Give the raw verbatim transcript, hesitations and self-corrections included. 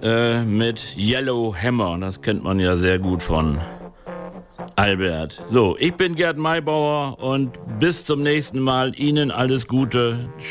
äh, mit Yellow Hammer. Das kennt man ja sehr gut von Albert. So, ich bin Gerd Maybauer und bis zum nächsten Mal. Ihnen alles Gute.